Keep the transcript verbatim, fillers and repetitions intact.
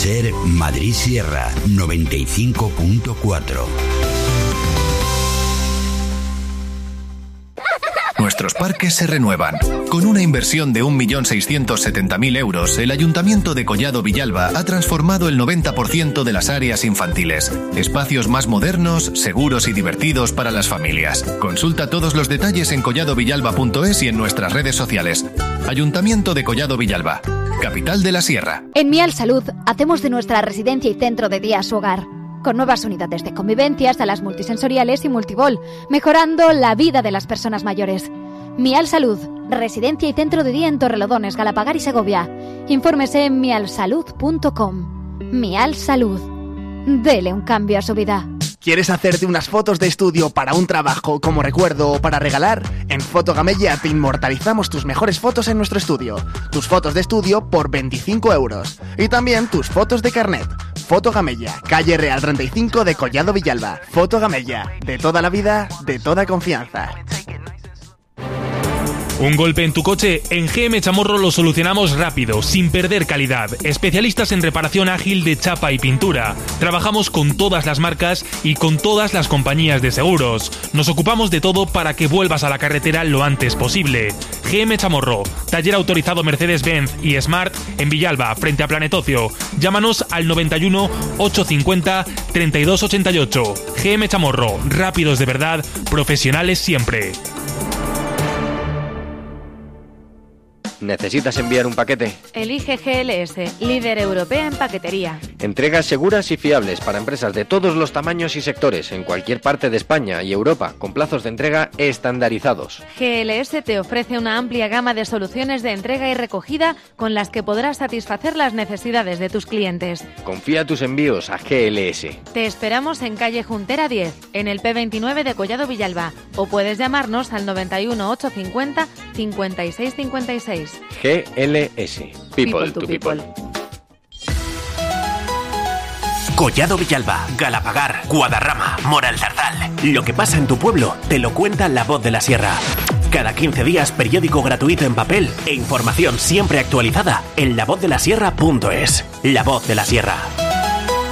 Ser Madrid Sierra noventa y cinco punto cuatro. Nuestros parques se renuevan. Con una inversión de un millón seiscientos setenta mil euros, el Ayuntamiento de Collado Villalba ha transformado el noventa por ciento de las áreas infantiles. Espacios más modernos, seguros y divertidos para las familias. Consulta todos los detalles en collado villalba punto es y en nuestras redes sociales. Ayuntamiento de Collado Villalba, capital de la Sierra. En Mial Salud hacemos de nuestra residencia y centro de día su hogar, con nuevas unidades de convivencia, salas multisensoriales y multibol, mejorando la vida de las personas mayores. Mial Salud, residencia y centro de día en Torrelodones, Galapagar y Segovia. Infórmese en mial salud punto com. Mial Salud. Dele un cambio a su vida. ¿Quieres hacerte unas fotos de estudio para un trabajo, como recuerdo o para regalar? En Fotogamella te inmortalizamos tus mejores fotos en nuestro estudio. Tus fotos de estudio por veinticinco euros. Y también tus fotos de carnet. Fotogamella, calle Real treinta y cinco de Collado Villalba. Fotogamella, de toda la vida, de toda confianza. ¿Un golpe en tu coche? En G M Chamorro lo solucionamos rápido, sin perder calidad. Especialistas en reparación ágil de chapa y pintura. Trabajamos con todas las marcas y con todas las compañías de seguros. Nos ocupamos de todo para que vuelvas a la carretera lo antes posible. G M Chamorro, taller autorizado Mercedes-Benz y Smart en Villalba, frente a Planetocio. Llámanos al noventa y uno, ochocientos cincuenta, treinta y dos ochenta y ocho. G M Chamorro, rápidos de verdad, profesionales siempre. ¿Necesitas enviar un paquete? Elige G L S, líder europea en paquetería. Entregas seguras y fiables para empresas de todos los tamaños y sectores en cualquier parte de España y Europa, con plazos de entrega estandarizados. G L S te ofrece una amplia gama de soluciones de entrega y recogida con las que podrás satisfacer las necesidades de tus clientes. Confía tus envíos a G L S. Te esperamos en calle Juntera diez, en el P veintinueve de Collado Villalba, o puedes llamarnos al noventa y uno, ochocientos cincuenta, cincuenta y seis cincuenta y seis. G L S. People, people to people. people. Collado Villalba, Galapagar, Guadarrama, Moralzarzal. Lo que pasa en tu pueblo te lo cuenta La Voz de la Sierra. Cada quince días, periódico gratuito en papel e información siempre actualizada en la voz de la sierra punto es. La Voz de la Sierra.